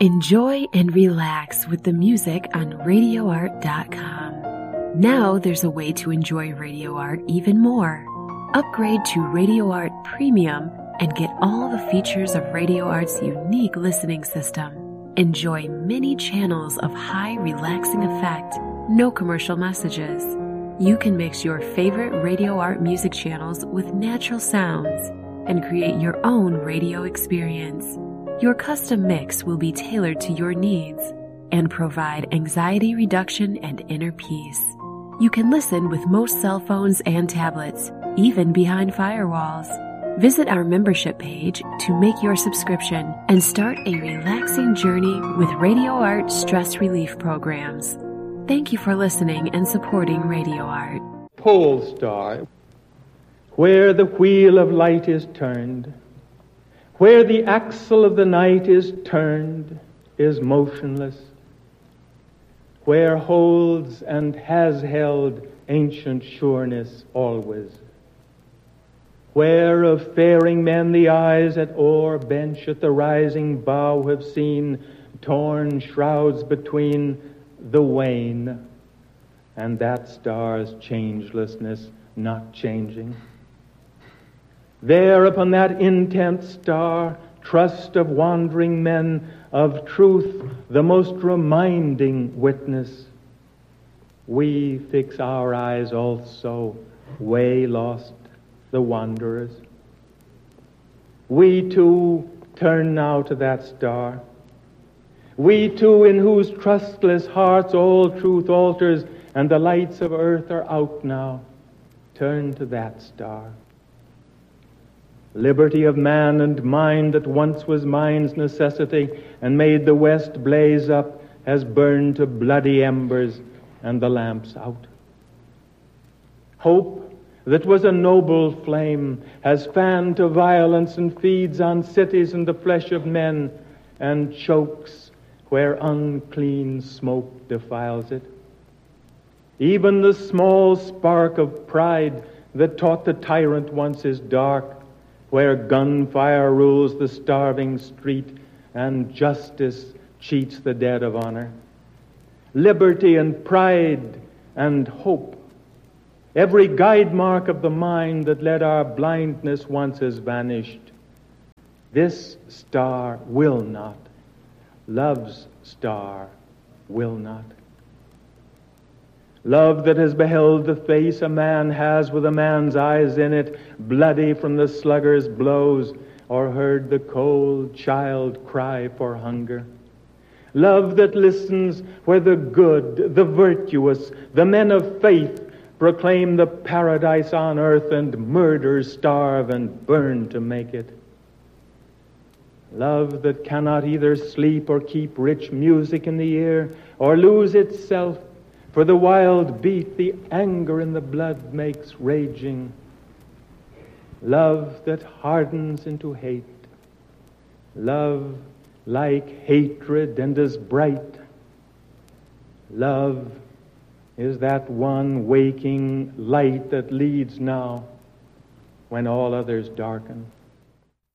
Enjoy and relax with the music on RadioArt.com. Now there's a way to enjoy Radio Art even more. Upgrade to Radio Art Premium and get all the features of Radio Art's unique listening system. Enjoy many channels of high relaxing effect, no commercial messages. You can mix your favorite Radio Art music channels with natural sounds and create your own radio experience. Your custom mix will be tailored to your needs and provide anxiety reduction and inner peace. You can listen with most cell phones and tablets, even behind firewalls. Visit our membership page to make your subscription and start a relaxing journey with Radio Art stress relief programs. Thank you for listening and supporting Radio Art. Pole star, where the wheel of light is turned, where the axle of the night is turned, is motionless, where holds and has held ancient sureness always, where of faring men the eyes at oar bench at the rising bow have seen torn shrouds between the wane and that star's changelessness not changing. There upon that intent star, trust of wandering men, of truth the most reminding witness, we fix our eyes also, way lost the wanderers. We too turn now to that star. We too, in whose trustless hearts all truth alters and the lights of earth are out now, turn to that star. Liberty of man and mind that once was mind's necessity and made the west blaze up has burned to bloody embers and the lamps out. Hope that was a noble flame has fanned to violence and feeds on cities and the flesh of men and chokes where unclean smoke defiles it. Even the small spark of pride that taught the tyrant once is dark, where gunfire rules the starving street and justice cheats the dead of honor. Liberty and pride and hope, every guide mark of the mind that led our blindness once has vanished. This star will not, love's star will not. Love that has beheld the face a man has with a man's eyes in it, bloody from the sluggard's blows, or heard the cold child cry for hunger. Love that listens where the good, the virtuous, the men of faith proclaim the paradise on earth and murderers starve and burn to make it. Love that cannot either sleep or keep rich music in the ear or lose itself, for the wild beat, the anger in the blood makes raging. Love that hardens into hate. Love like hatred and as bright. Love is that one waking light that leads now when all others darken.